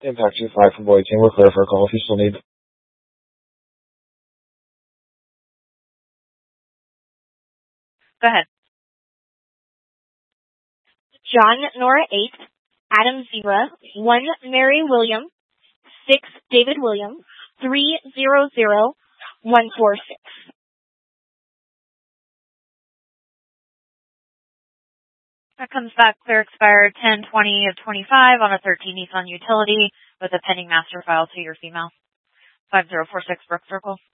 Impact 25 from Boyd Team. We're clear for a call if you still need. Go ahead. John Nora 8, Adam Zebra, 1 Mary William, 6 David William, 300146. That comes back clear expired 10/20 of 25 on a 13 Nissan Utility with a pending master file to your female. 5046 Brook Circle.